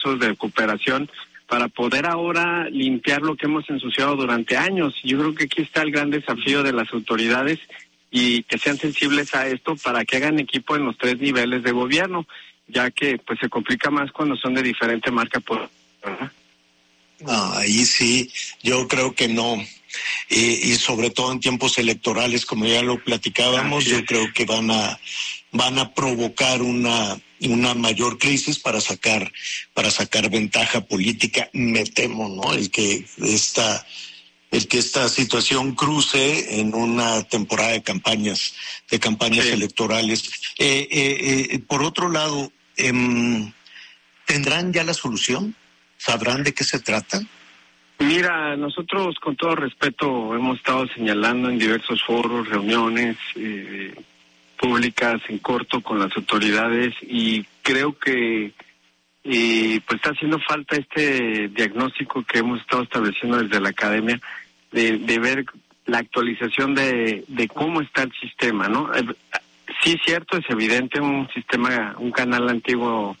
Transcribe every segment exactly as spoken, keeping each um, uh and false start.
de cooperación para poder ahora limpiar lo que hemos ensuciado durante años. Yo creo que aquí está el gran desafío de las autoridades y que sean sensibles a esto para que hagan equipo en los tres niveles de gobierno, ya que pues se complica más cuando son de diferente marca, por, ¿verdad? No, ahí sí, yo creo que no. Y, y sobre todo en tiempos electorales, como ya lo platicábamos, yo creo que van a van a provocar una una mayor crisis para sacar para sacar ventaja política, me temo, ¿no? El que esta el que esta situación cruce en una temporada de campañas de campañas sí. electorales. Eh, eh, eh, por otro lado, eh, ¿tendrán ya la solución? ¿Sabrán de qué se trata? Mira, nosotros con todo respeto hemos estado señalando en diversos foros, reuniones eh, públicas en corto con las autoridades y creo que eh, pues está haciendo falta este diagnóstico que hemos estado estableciendo desde la academia de, de ver la actualización de, de cómo está el sistema, ¿no? Eh, sí, cierto, es evidente un sistema, un canal antiguo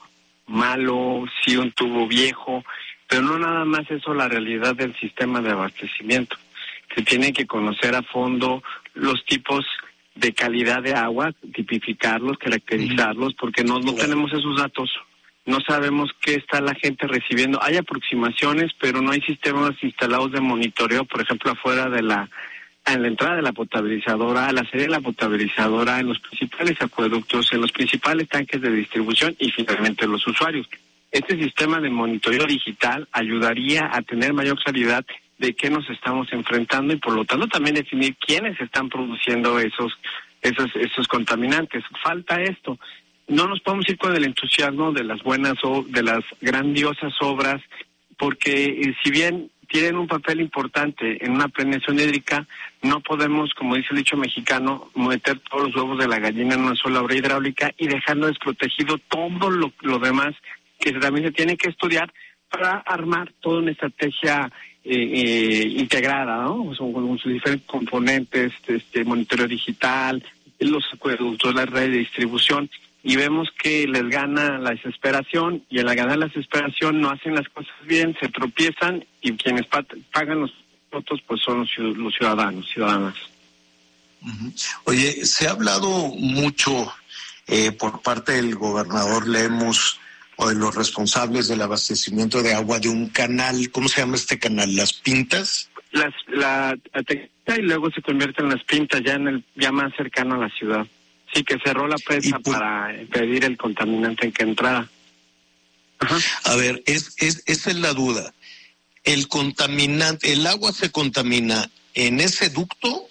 malo, sí un tubo viejo, pero no nada más eso, la realidad del sistema de abastecimiento. Se tiene que conocer a fondo los tipos de calidad de agua, tipificarlos, caracterizarlos, porque no, no tenemos esos datos. No sabemos qué está la gente recibiendo. Hay aproximaciones, pero no hay sistemas instalados de monitoreo, por ejemplo, afuera de la, en la entrada de la potabilizadora, a la salida de la potabilizadora, en los principales acueductos, en los principales tanques de distribución y finalmente los usuarios. Este sistema de monitoreo digital ayudaría a tener mayor claridad de qué nos estamos enfrentando y por lo tanto también definir quiénes están produciendo esos esos esos contaminantes. Falta esto. No nos podemos ir con el entusiasmo de las buenas o de las grandiosas obras, porque eh, si bien tienen un papel importante en una planeación hídrica, no podemos, como dice el dicho mexicano, meter todos los huevos de la gallina en una sola obra hidráulica y dejando desprotegido todo lo, lo demás que también se tiene que estudiar para armar toda una estrategia eh, eh, integrada, ¿no? Son, con sus diferentes componentes, este monitoreo digital, los acueductos, la red de distribución, y vemos que les gana la desesperación, y al ganar la desesperación no hacen las cosas bien, se tropiezan, y quienes pagan los votos pues son los ciudadanos, ciudadanas. Uh-huh. Oye, se ha hablado mucho eh, por parte del gobernador Lemus o de los responsables del abastecimiento de agua de un canal, ¿cómo se llama este canal? ¿Las Pintas? Las, la Tequita y luego se convierte en Las Pintas, ya en el ya más cercano a la ciudad. Sí, que cerró la presa por... para impedir el contaminante en que entrara. Ajá. A ver, es, es, esa es la duda. ¿El contaminante, el agua se contamina en ese ducto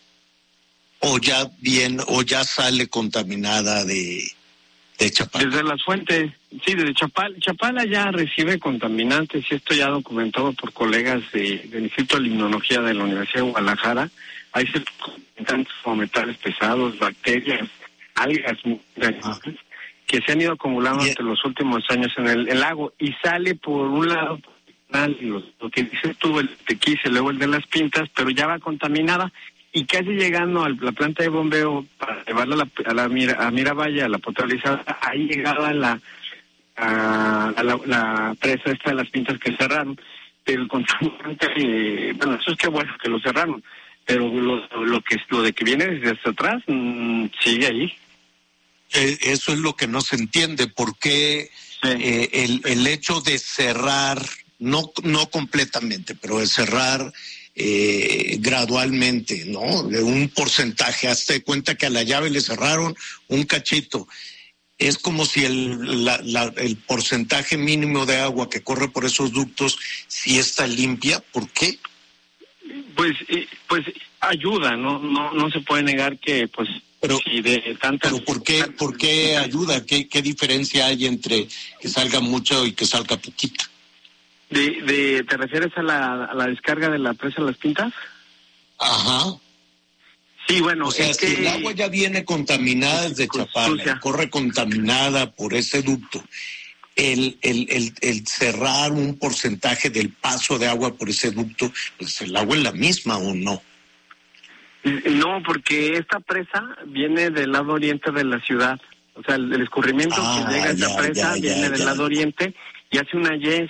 o ya bien, o ya sale contaminada de... de Chapala? Desde las fuentes, sí, desde Chapala. Chapala ya recibe contaminantes, y esto ya documentado por colegas de, del Instituto de Limnología de la Universidad de Guadalajara. Hay contaminantes como metales pesados, bacterias, algas ah. que se han ido acumulando yeah. entre los últimos años en el, el lago, y sale por un lado lo, lo que dices tú, el Tequise, luego el de Las Pintas, pero ya va contaminada. Y casi llegando a la planta de bombeo para llevarla a la, a la Mira, a Miravalle, a la potabilizadora, ahí llegaba la, a, a la, la presa esta de Las Pintas que cerraron, pero el contaminante, eh, bueno, eso es que bueno que lo cerraron, pero lo, lo que lo de que viene desde hasta atrás mmm, sigue ahí. Eh, eso es lo que no se entiende, porque sí. eh, el, el hecho de cerrar, no, no completamente, pero de cerrar Eh, gradualmente, ¿no? De un porcentaje, hazte de cuenta que a la llave le cerraron un cachito. Es como si el, la, la, el porcentaje mínimo de agua que corre por esos ductos sí está limpia. ¿Por qué? Pues, pues ayuda, no, no, no se puede negar que, pues, pero, si de tantas. Pero ¿por qué, por qué ayuda? ¿Qué, qué diferencia hay entre que salga mucho y que salga poquita? De, de, ¿Te refieres a la, a la descarga de la presa Las Pintas? Ajá. Sí, bueno, o sea, es si que... el agua ya viene contaminada desde Chapala, corre contaminada por ese ducto, el, el, el, el cerrar un porcentaje del paso de agua por ese ducto, pues el agua es la misma, ¿o no? No, porque esta presa viene del lado oriente de la ciudad. O sea, el, el escurrimiento ah, que llega a esta ya, presa ya, viene ya, del ya. lado oriente. y hace una Y